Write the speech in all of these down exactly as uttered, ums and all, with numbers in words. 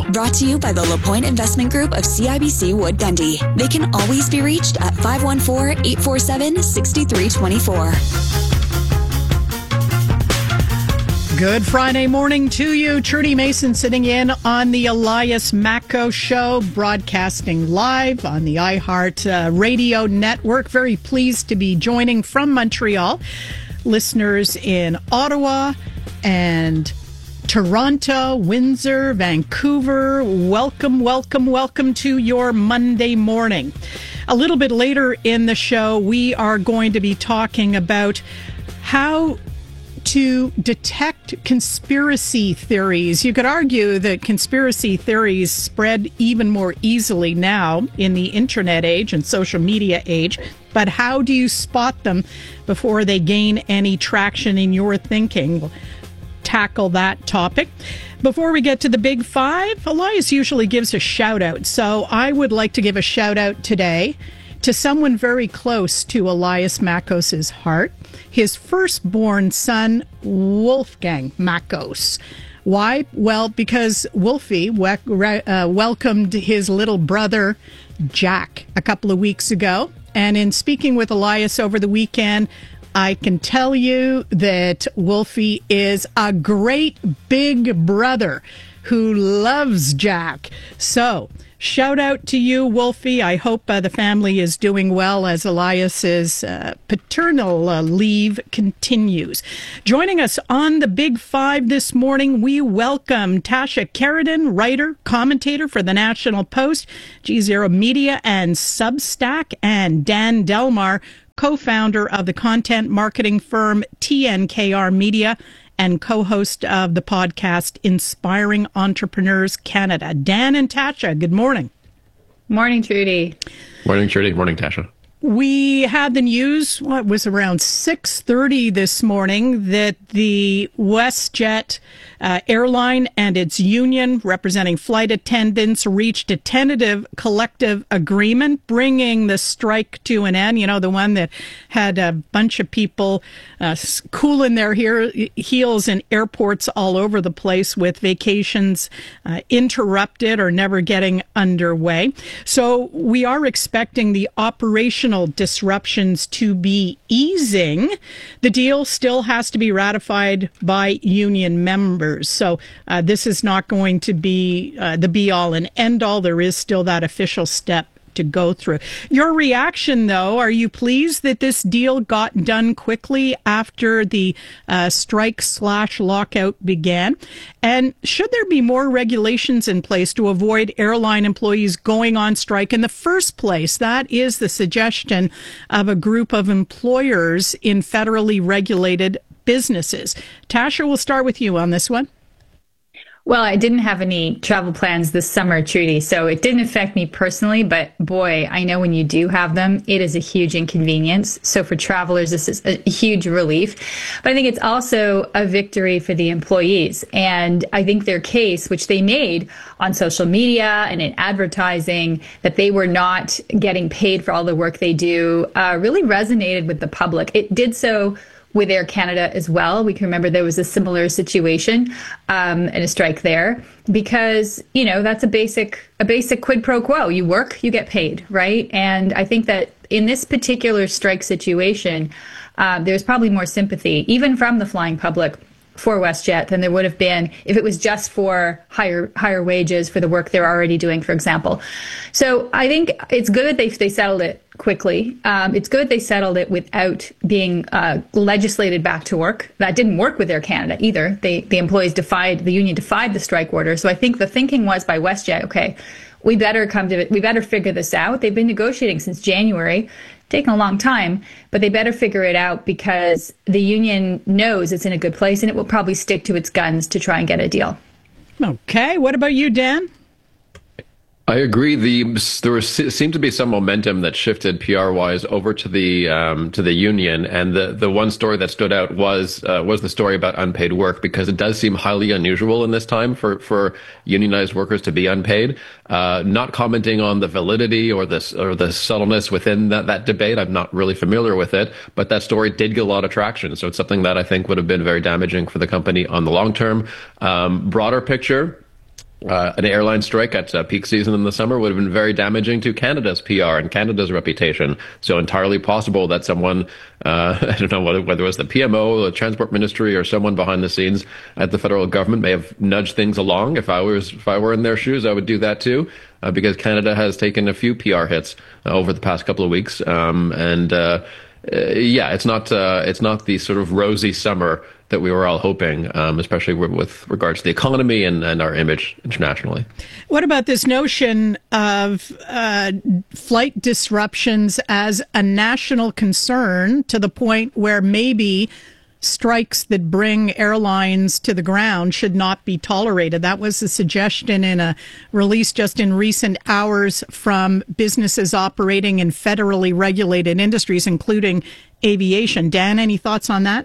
Show. Brought to you by the LaPointe Investment Group of C I B C Wood Gundy. They can always be reached at five one four, eight four seven, six three two four. Good Friday morning to you. Trudy Mason sitting in on the Elias Macko Show, broadcasting live on the iHeart uh, Radio Network. Very pleased to be joining from Montreal listeners in Ottawa and Toronto, Windsor, Vancouver. Welcome, welcome, welcome to your Monday morning. A little bit later in the show, we are going to be talking about how to detect conspiracy theories. You could argue that conspiracy theories spread even more easily now in the internet age and social media age, but how do you spot them before they gain any traction in your thinking? We'll tackle that topic. Before we get to the big five, Elias usually gives a shout out, so I would like to give a shout out today to someone very close to Elias Mackos's heart, his firstborn son, Wolfgang Mackos. Why? Well, because Wolfie we- uh, welcomed his little brother, Jack, a couple of weeks ago. And in speaking with Elias over the weekend, I can tell you that Wolfie is a great big brother who loves Jack. So, shout out to you, Wolfie. I hope uh, the family is doing well as Elias's uh, paternal uh, leave continues. Joining us on the Big Five this morning, we welcome Tasha Keraden, writer, commentator for the National Post, G Zero Media, and Substack, and Dan Delmar, co-founder of the content marketing firm T N K R Media and co-host of the podcast Inspiring Entrepreneurs Canada. Dan and Tasha, good morning. Morning, Trudy. Morning, Trudy. Morning, Tasha. We had the news, what was around six thirty this morning, that the WestJet uh, airline and its union representing flight attendants reached a tentative collective agreement, bringing the strike to an end. You know, the one that had a bunch of people uh, cooling their he- heels in airports all over the place with vacations uh, interrupted or never getting underway. So we are expecting the operational disruptions to be easing. The deal still has to be ratified by union members. So uh, this is not going to be uh, the be-all and end-all. There is still that official step to go through. Your reaction, though, are you pleased that this deal got done quickly after the uh, strike slash lockout began? And should there be more regulations in place to avoid airline employees going on strike in the first place? That is the suggestion of a group of employers in federally regulated businesses. Tasha, we'll start with you on this one. Well, I didn't have any travel plans this summer, Trudy, so it didn't affect me personally, but boy, I know when you do have them, it is a huge inconvenience. So for travelers, this is a huge relief. But I think it's also a victory for the employees. And I think their case, which they made on social media and in advertising, that they were not getting paid for all the work they do, uh, really resonated with the public. It did so with Air Canada as well. We can remember there was a similar situation um, and a strike there because, you know, that's a basic a basic quid pro quo. You work, you get paid, right? And I think that in this particular strike situation, uh, there's probably more sympathy, even from the flying public, for WestJet than there would have been if it was just for higher higher wages for the work they're already doing, for example. So I think it's good they they settled it quickly. Um, it's good they settled it without being uh, legislated back to work. That didn't work with Air Canada either. They the employees defied the union defied the strike order. So I think the thinking was by WestJet, okay, we better come to it. We better figure this out. They've been negotiating since January. Taken a long time, but they better figure it out because the union knows it's in a good place and it will probably stick to its guns to try and get a deal. Okay. What about you, Dan? I agree. The there was, seemed to be some momentum that shifted P R-wise over to the um, to the union, and the, the one story that stood out was uh, was the story about unpaid work, because it does seem highly unusual in this time for, for unionized workers to be unpaid. Uh, not commenting on the validity or the or the subtleness within that, that debate, I'm not really familiar with it, but that story did get a lot of traction. So it's something that I think would have been very damaging for the company on the long term. Um, broader picture. Uh, an airline strike at uh, peak season in the summer would have been very damaging to Canada's P R and Canada's reputation. So entirely possible that someone, uh, I don't know whether, whether it was the P M O, the Transport Ministry, or someone behind the scenes at the federal government may have nudged things along. If I was, if I were in their shoes, I would do that too, uh, because Canada has taken a few P R hits uh, over the past couple of weeks, um, and uh, uh, yeah, it's not, uh, it's not the sort of rosy summer that we were all hoping, um, especially with regards to the economy and, and our image internationally. What about this notion of uh, flight disruptions as a national concern to the point where maybe strikes that bring airlines to the ground should not be tolerated? That was a suggestion in a release just in recent hours from businesses operating in federally regulated industries, including aviation. Dan, any thoughts on that?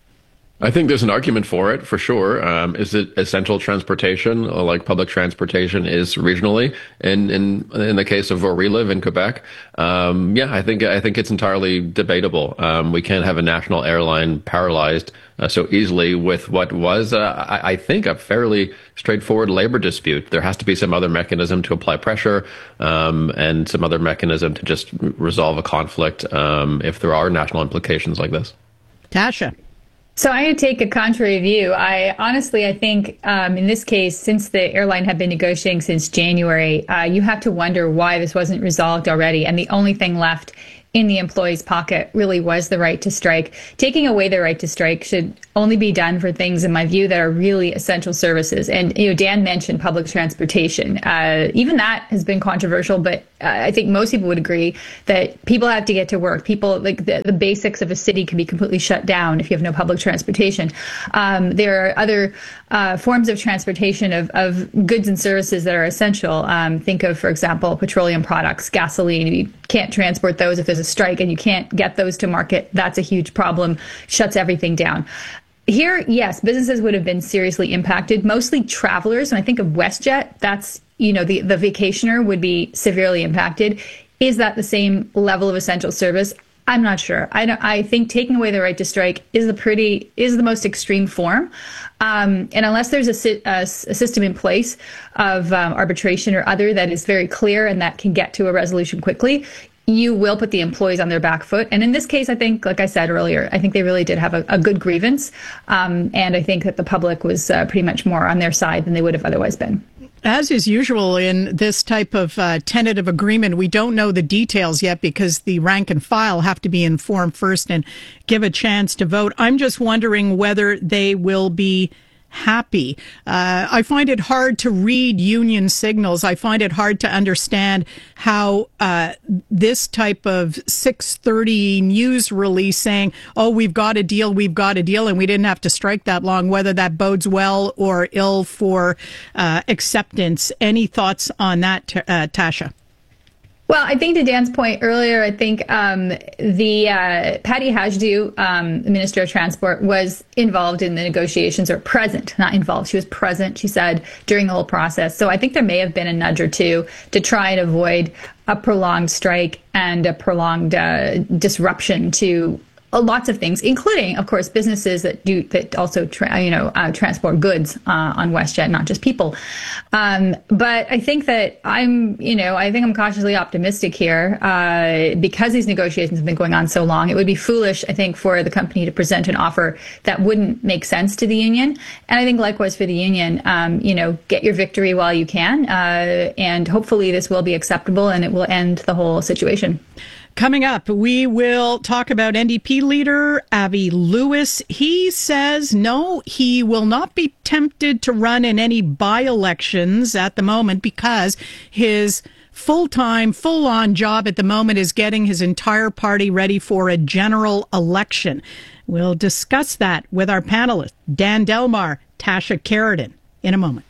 I think there's an argument for it, for sure. Um, is it essential transportation, like public transportation is regionally? In in in the case of where we live in Quebec, um, yeah, I think I think it's entirely debatable. Um, we can't have a national airline paralyzed uh, so easily with what was, uh, I, I think, a fairly straightforward labor dispute. There has to be some other mechanism to apply pressure, um, and some other mechanism to just resolve a conflict um, if there are national implications like this. Tasha. So I would take a contrary view. I honestly, I think um, in this case, since the airline had been negotiating since January, uh, you have to wonder why this wasn't resolved already. And the only thing left in the employee's pocket really was the right to strike. Taking away the right to strike should only be done for things, in my view, that are really essential services. And, you know, Dan mentioned public transportation. Uh, even that has been controversial, but uh, I think most people would agree that people have to get to work. People, like the, the basics of a city can be completely shut down if you have no public transportation. Um, there are other uh, forms of transportation of, of goods and services that are essential. Um, think of, for example, petroleum products, gasoline. You can't transport those if there's a strike and you can't get those to market. That's a huge problem, shuts everything down. Here, yes, businesses would have been seriously impacted, mostly travelers. When I think of WestJet, that's, you know, the, the vacationer would be severely impacted. Is that the same level of essential service? I'm not sure. I don't, I think taking away the right to strike is the pretty is the most extreme form, um, and unless there's a, a, a system in place of um, arbitration or other that is very clear and that can get to a resolution quickly, you will put the employees on their back foot. And in this case, I think, like I said earlier, I think they really did have a, a good grievance, um, and I think that the public was uh, pretty much more on their side than they would have otherwise been. As is usual in this type of uh, tentative agreement, we don't know the details yet because the rank and file have to be informed first and give a chance to vote. I'm just wondering whether they will be happy. Uh, I find it hard to read union signals. I find it hard to understand how uh, this type of six thirty news release saying, oh, we've got a deal, we've got a deal, and we didn't have to strike that long, whether that bodes well or ill for uh, acceptance. Any thoughts on that, uh, Tasha? Well, I think to Dan's point earlier, I think um, the uh, Patty Hajdu, um, the Minister of Transport, was involved in the negotiations, or present, not involved. She was present, she said, during the whole process. So I think there may have been a nudge or two to try and avoid a prolonged strike and a prolonged uh, disruption to Uh, lots of things, including, of course, businesses that do that also, tra- you know, uh, transport goods uh, on WestJet, not just people. Um, but I think that I'm, you know, I think I'm cautiously optimistic here uh, because these negotiations have been going on so long. It would be foolish, I think, for the company to present an offer that wouldn't make sense to the union. And I think likewise for the union, um, you know, get your victory while you can, uh, and hopefully this will be acceptable and it will end the whole situation. Coming up, we will talk about N D P leader Avi Lewis. He says no, he will not be tempted to run in any by-elections at the moment because his full-time, full-on job at the moment is getting his entire party ready for a general election. We'll discuss that with our panelists, Dan Delmar, Tasha Keratin, in a moment.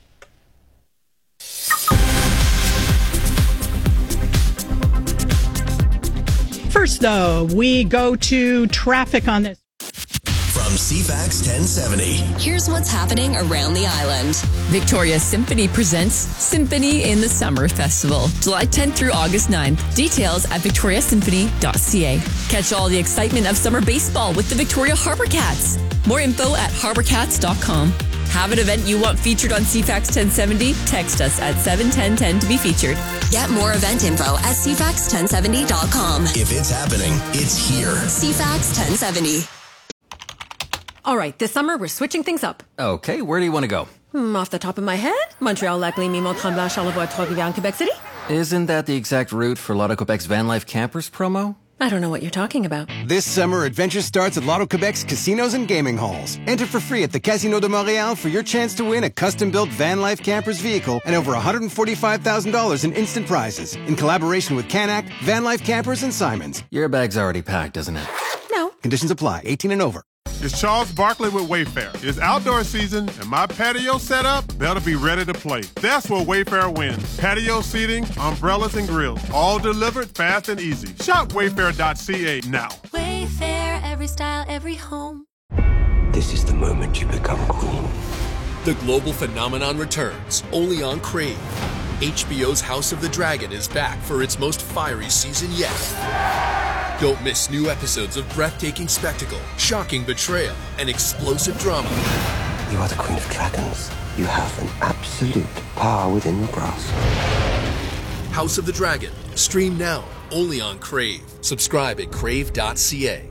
First, though, we go to traffic on this. From C FAX ten seventy. Here's what's happening around the island. Victoria Symphony presents Symphony in the Summer Festival, July tenth through August ninth. Details at victoria symphony dot c a. Catch all the excitement of summer baseball with the Victoria Harbour Cats. More info at harbour cats dot com. Have an event you want featured on C FAX ten seventy? Text us at seven one zero one zero to be featured. Get more event info at c fax ten seventy dot com. If it's happening, it's here. C FAX ten seventy. All right, this summer we're switching things up. Okay, where do you want to go? Hmm, off the top of my head, Montreal, Lac-Lémy, Mont-Tremblant, Charlevoix, Trois-Rivières, Quebec City. Isn't that the exact route for Lotto Quebec's Van Life Campers promo? I don't know what you're talking about. This summer, adventure starts at Lotto Quebec's casinos and gaming halls. Enter for free at the Casino de Montréal for your chance to win a custom-built Van Life Campers vehicle and over one hundred forty-five thousand dollars in instant prizes in collaboration with Canac, Van Life Campers, and Simons. Your bag's already packed, isn't it? No. Conditions apply. eighteen and over. It's Charles Barkley with Wayfair. It's outdoor season, and my patio setup better be ready to play. That's where Wayfair wins. Patio seating, umbrellas, and grills, all delivered fast and easy. Shop wayfair dot c a now. Wayfair, every style, every home. This is the moment you become queen. The global phenomenon returns, only on Crave. H B O's House of the Dragon is back for its most fiery season yet. Don't miss new episodes of breathtaking spectacle, shocking betrayal, and explosive drama. You are the Queen of Dragons. You have an absolute power within your grasp. House of the Dragon. Stream now, only on Crave. Subscribe at crave dot c a.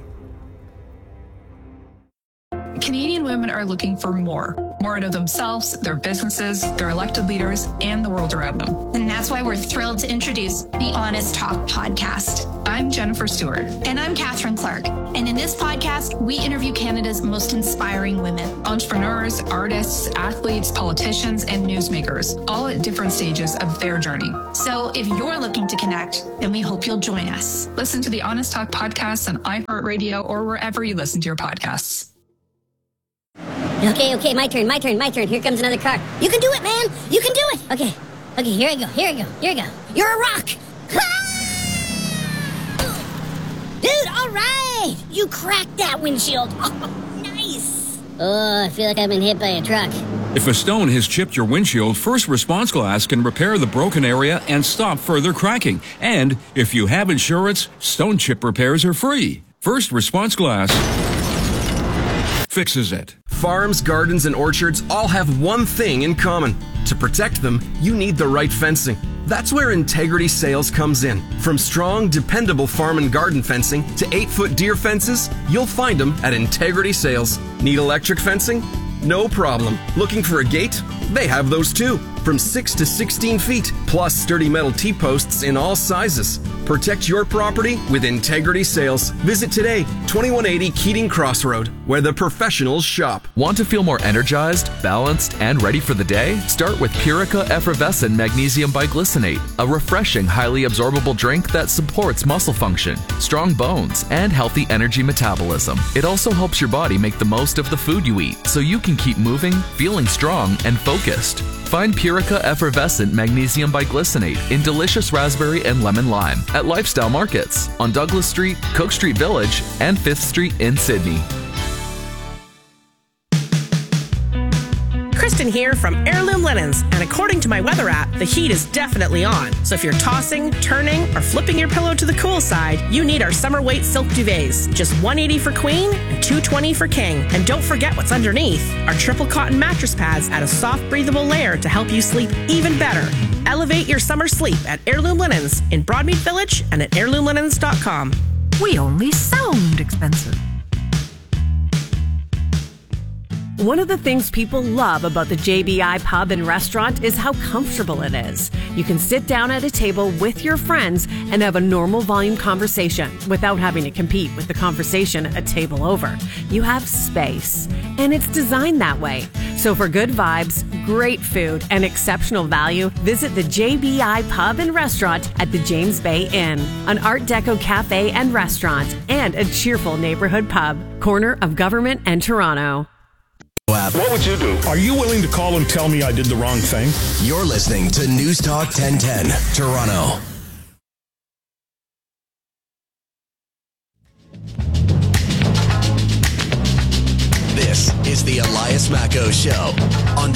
Canadian women are looking for more. More out of themselves, their businesses, their elected leaders, and the world around them. And that's why we're thrilled to introduce the Honest Talk podcast. I'm Jennifer Stewart. And I'm Catherine Clark. And in this podcast, we interview Canada's most inspiring women. Entrepreneurs, artists, athletes, politicians, and newsmakers, all at different stages of their journey. So if you're looking to connect, then we hope you'll join us. Listen to the Honest Talk podcast on iHeartRadio or wherever you listen to your podcasts. Okay, okay, my turn, my turn, my turn. Here comes another car. You can do it, man. You can do it. Okay, okay, here I go, here I go, here I go. You're a rock. Dude, all right. You cracked that windshield. Oh, nice. Oh, I feel like I've been hit by a truck. If a stone has chipped your windshield, First Response Glass can repair the broken area and stop further cracking. And if you have insurance, stone chip repairs are free. First Response Glass fixes it. Farms, gardens, and orchards all have one thing in common. To protect them, you need the right fencing. That's where Integrity Sales comes in. From strong, dependable farm and garden fencing to eight-foot deer fences, you'll find them at Integrity Sales. Need electric fencing? No problem. Looking for a gate? They have those too. From six to sixteen feet, plus sturdy metal T-posts in all sizes. Protect your property with Integrity Sales. Visit today, twenty-one eighty Keating Crossroad, where the professionals shop. Want to feel more energized, balanced, and ready for the day? Start with Purica Effervescent Magnesium Biglycinate, a refreshing, highly absorbable drink that supports muscle function, strong bones, and healthy energy metabolism. It also helps your body make the most of the food you eat, so you can keep moving, feeling strong, and focused. Find Purica Effervescent Magnesium Biglycinate in delicious raspberry and lemon lime at Lifestyle Markets on Douglas Street, Cook Street Village, and fifth Street in Sydney. Kristen here from Heirloom Linens, and according to my weather app, the heat is definitely on. So if you're tossing, turning, or flipping your pillow to the cool side, you need our summer weight silk duvets. Just one hundred eighty dollars for queen and two hundred twenty dollars for king. And don't forget what's underneath. Our triple cotton mattress pads add a soft, breathable layer to help you sleep even better. Elevate your summer sleep at Heirloom Linens in Broadmead Village and at heirloom linens dot com. We only sound expensive. One of the things people love about the J B I Pub and Restaurant is how comfortable it is. You can sit down at a table with your friends and have a normal volume conversation without having to compete with the conversation a table over. You have space, and it's designed that way. So for good vibes, great food, and exceptional value, visit the J B I Pub and Restaurant at the James Bay Inn, an Art Deco cafe and restaurant, and a cheerful neighborhood pub, corner of Government and Toronto. What would you do? Are you willing to call and tell me I did the wrong thing? You're listening to News Talk ten ten, Toronto. This is the Elias Macko Show on the